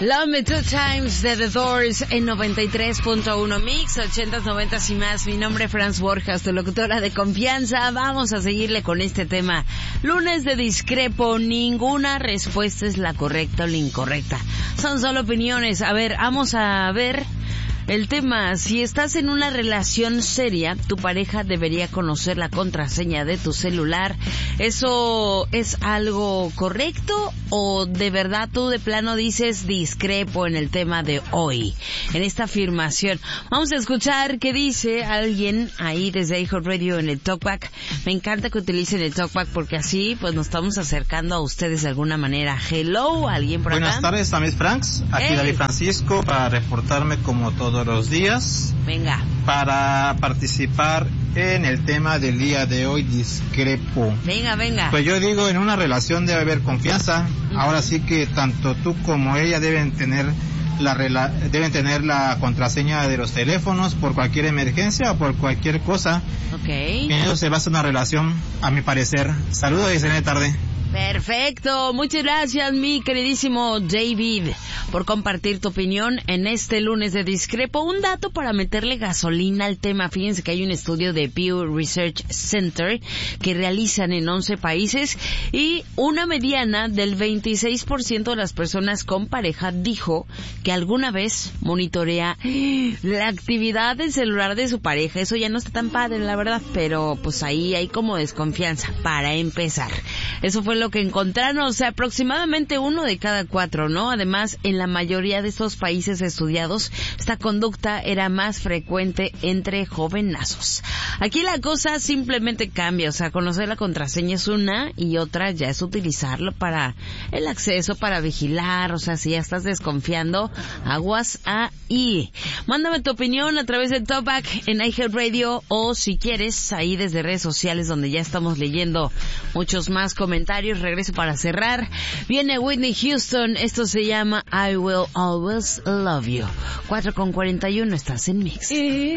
Love Me Two Times de The Doors en 93.1 Mix, 80s, 90s y más. Mi nombre es Franz Borjas, tu locutora de confianza. Vamos a seguirle con este tema. Lunes de discrepo, ninguna respuesta es la correcta o la incorrecta. Son solo opiniones. A ver, vamos a ver el tema. Si estás en una relación seria, tu pareja debería conocer la contraseña de tu celular. ¿Eso es algo correcto o de verdad tú de plano dices discrepo en el tema de hoy, en esta afirmación? Vamos a escuchar qué dice alguien ahí desde iHeartRadio en el Talkback. Me encanta que utilicen el Talkback porque así pues nos estamos acercando a ustedes de alguna manera. Hello, ¿alguien por acá? Buenas tardes, también Franks. Aquí David Francisco para reportarme como todos los días. Venga. Para participar en el tema del día de hoy, discrepo. Venga. Pues yo digo, en una relación debe haber confianza. Ahora sí que tanto tú como ella deben tener la contraseña de los teléfonos por cualquier emergencia o por cualquier cosa. Okay. En eso se basa una relación, a mi parecer. Saludos y excelente tarde. Perfecto, muchas gracias mi queridísimo David por compartir tu opinión en este lunes de discrepo. Un dato para meterle gasolina al tema. Fíjense que hay un estudio de Pew Research Center que realizan en 11 países y una mediana del 26% de las personas con pareja dijo que alguna vez monitorea la actividad del celular de su pareja. Eso ya no está tan padre, la verdad, pero pues ahí hay como desconfianza para empezar. Eso fue lo que encontraron, o sea, aproximadamente 1 de cada 4, ¿no? Además, en la mayoría de estos países estudiados, esta conducta era más frecuente entre jovenazos. Aquí la cosa simplemente cambia, o sea, conocer la contraseña es una y otra ya es utilizarlo para el acceso, para vigilar, o sea, si ya estás desconfiando, aguas ahí. Mándame tu opinión a través del Talkback en iHeartRadio o si quieres, ahí desde redes sociales donde ya estamos leyendo muchos más comentarios. Regreso para cerrar. Viene Whitney Houston. Esto se llama I Will Always Love You. 4:41. Estás en Mix.